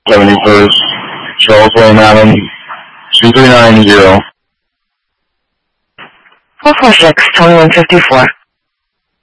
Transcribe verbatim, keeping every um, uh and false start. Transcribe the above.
seventy-first, Charles Way, Madam, two three nine zero. four four six, twenty-one fifty-four.